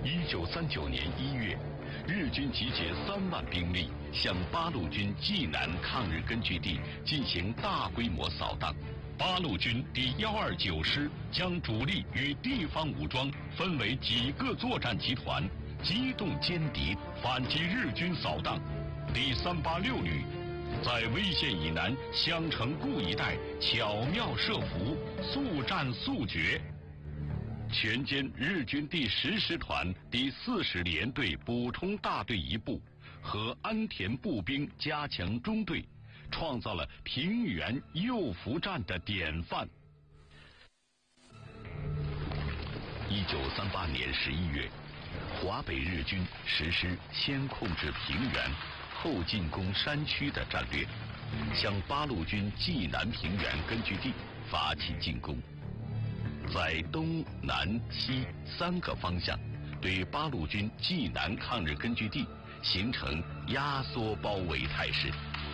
1939年1月，日军集结3万兵力，向八路军济南抗日根据地进行大规模扫荡。八路军第129师将主力与地方武装分为几个作战集团，机动歼敌，反击日军扫荡。第386旅在威县以南襄城固一带巧妙设伏，速战速决，全歼日军第10师团第40联队补充大队一部和安田步兵加强中队，创造了平原诱伏战的典范。1938年11月，华北日军实施先控制平原后进攻山区的战略，向八路军济南平原根据地发起进攻，在东南西3个方向对八路军济南抗日根据地形成压缩包围态势。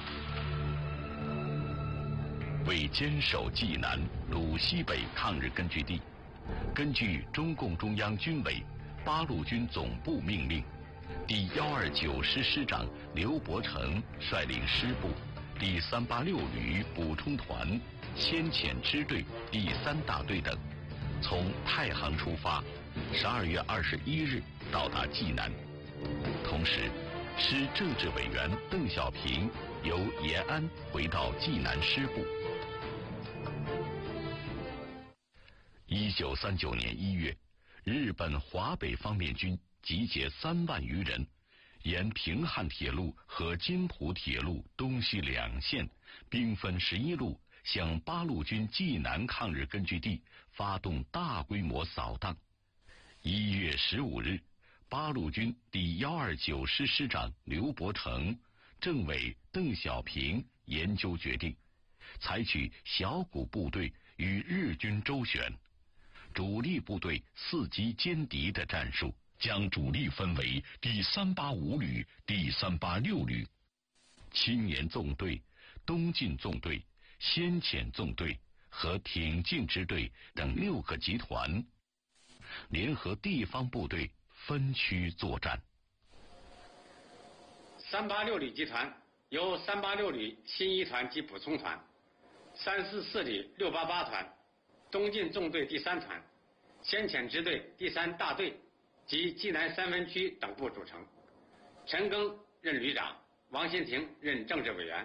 为坚守济南、鲁西北抗日根据地，根据中共中央军委八路军总部命令，第129师师长刘伯承率领师部第386旅补充团、先遣支队第3大队等，从太行出发，12月21日到达济南。同时，师政治委员邓小平由延安回到济南师部。1939年1月，日本华北方面军集结3万余人，沿平汉铁路和津浦铁路东西2线，兵分11路，向八路军济南抗日根据地发动大规模扫荡。1月15日，八路军第129师师长刘伯承、政委邓小平研究决定，采取小股部队与日军周旋，主力部队伺机歼敌的战术，将主力分为第385旅、第386旅、青年纵队、东进纵队、先遣纵队和挺进支队等6个集团，联合地方部队分区作战。 386旅集团由386旅新一团及补充团、344旅688团、东进纵队第3团、先遣支队第3大队及济南3分区等部组成。陈赓任旅长，王新亭任政治委员。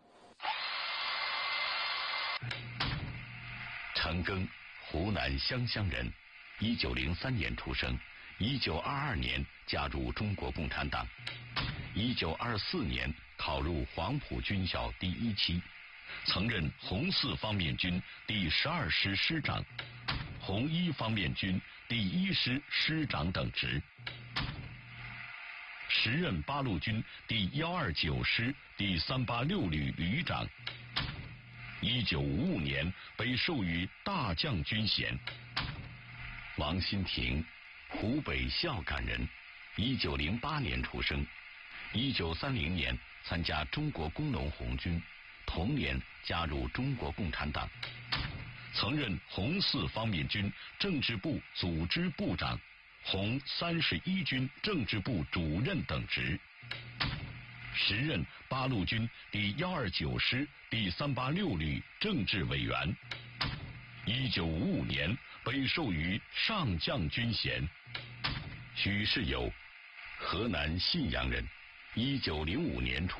陈赓，湖南湘乡人，1903年出生，1922年加入中国共产党，1924年考入黄埔军校第1期，曾任红四方面军第12师师长、红一方面军第1师师长等职，时任八路军第129师第386旅旅长。1955年被授予大将军衔。王新亭，湖北孝感人，1908年出生，1930年参加中国工农红军，同年加入中国共产党，曾任红四方面军政治部组织部长、红31军政治部主任等职，时任八路军第129师第386旅政治委员。1955年被授予上将军衔。许世友，河南信阳人，1905年出